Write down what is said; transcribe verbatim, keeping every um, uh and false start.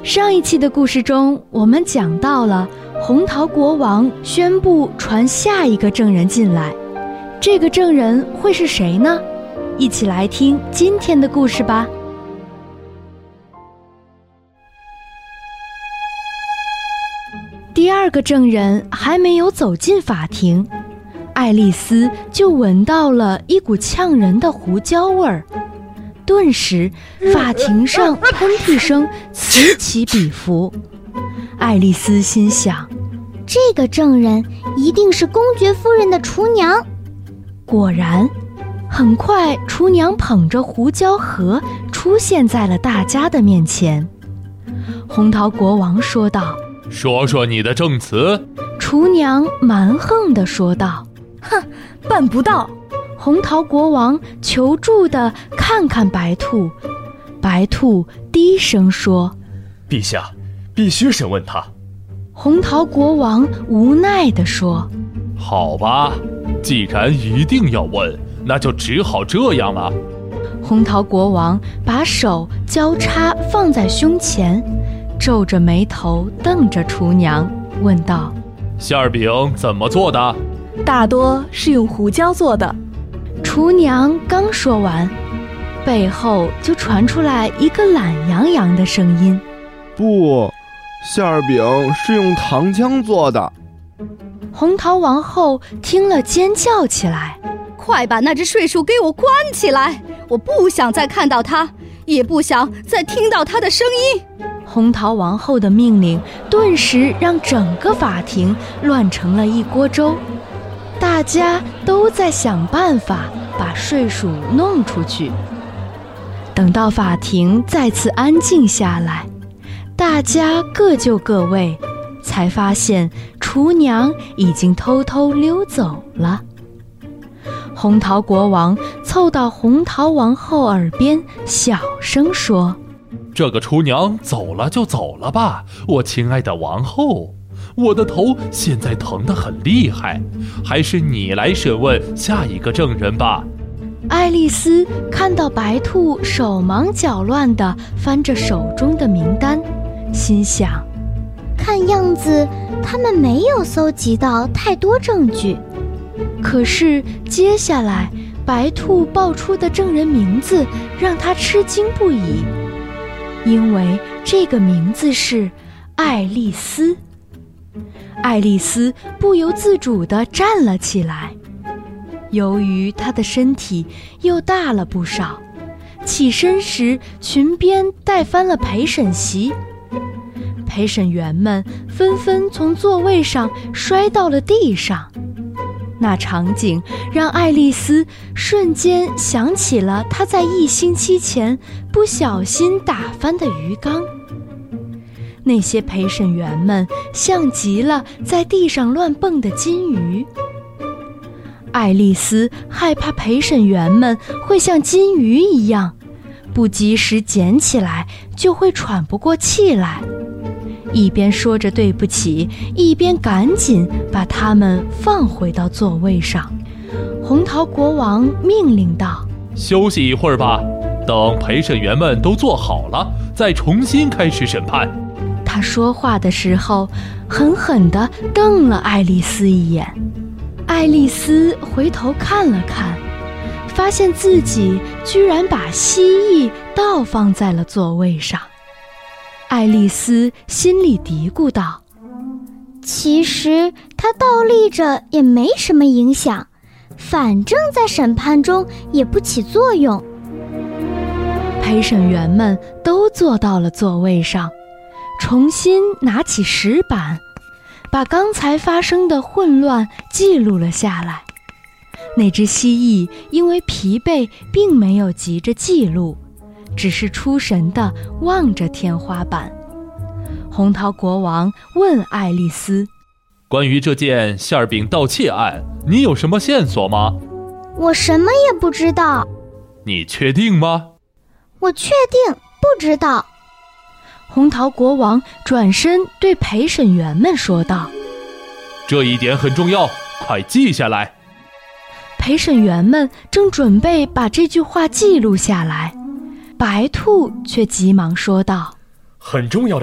上一期的故事中，我们讲到了红桃国王宣布传下一个证人进来，这个证人会是谁呢？一起来听今天的故事吧。第二个证人还没有走进法庭，爱丽丝就闻到了一股呛人的胡椒味儿。顿时法庭上喷嚏声此起彼伏。爱丽丝心想， 这个证人一定是公爵夫人的厨娘。 果然，很快厨娘捧着胡椒盒出现在了大家的面前。红桃国王说道， 说说你的证词。 厨娘蛮横地说道， 哼，办不到。 红桃国王求助地看看白兔，白兔低声说， 陛下，必须审问他。 红桃国王无奈地说， 好吧，既然一定要问，那就只好这样了。 红桃国王把手交叉放在胸前，皱着眉头瞪着厨娘，问道， 馅儿饼怎么做的？ 大多是用胡椒做的。 厨娘刚说完，背后就传出来一个懒洋洋的声音， 不，馅儿饼是用糖浆做的。 红桃王后听了尖叫起来， 快把那只睡鼠给我关起来，我不想再看到它，也不想再听到它的声音。 红桃王后的命令顿时让整个法庭乱成了一锅粥，大家都在想办法把睡鼠弄出去。等到法庭再次安静下来，大家各就各位，才发现厨娘已经偷偷溜走了。红桃国王凑到红桃王后耳边小声说， 这个厨娘走了就走了吧，我亲爱的王后，我的头现在疼得很厉害，还是你来审问下一个证人吧。 爱丽丝看到白兔手忙脚乱地翻着手中的名单，心想， 看样子他们没有搜集到太多证据。 可是接下来白兔报出的证人名字让她吃惊不已，因为这个名字是爱丽丝。爱丽丝不由自主地站了起来，由于她的身体又大了不少，起身时裙边带翻了陪审席，陪审员们纷纷从座位上摔到了地上。那场景让爱丽丝瞬间想起了她在一星期前不小心打翻的鱼缸。那些陪审员们像极了在地上乱蹦的金鱼。爱丽丝害怕陪审员们会像金鱼一样，不及时捡起来就会喘不过气来，一边说着对不起，一边赶紧把他们放回到座位上。红桃国王命令道， 休息一会儿吧，等陪审员们都坐好了，再重新开始审判。 他说话的时候狠狠地瞪了爱丽丝一眼。爱丽丝回头看了看，发现自己居然把蜥蜴倒放在了座位上。爱丽丝心里嘀咕道， 其实它倒立着也没什么影响，反正在审判中也不起作用。 陪审员们都坐到了座位上，重新拿起石板，把刚才发生的混乱记录了下来。那只蜥蜴因为疲惫并没有急着记录，只是出神地望着天花板。红桃国王问爱丽丝， 关于这件馅儿饼盗窃案，你有什么线索吗？ 我什么也不知道。 你确定吗？ 我确定不知道。 红桃国王转身对陪审员们说道， 这一点很重要，快记下来。 陪审员们正准备把这句话记录下来，白兔却急忙说道： 很重要的